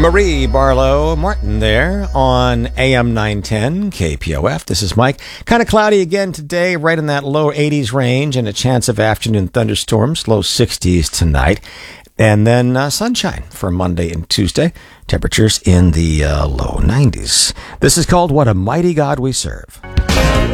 Marie Barlow Martin there on AM 910 KPOF. This is Mike. Kind of cloudy again today, right in that low 80s range, and a chance of afternoon thunderstorms, low 60s tonight. And then sunshine for Monday and Tuesday. Temperatures in the low 90s. This is called What a Mighty God We Serve.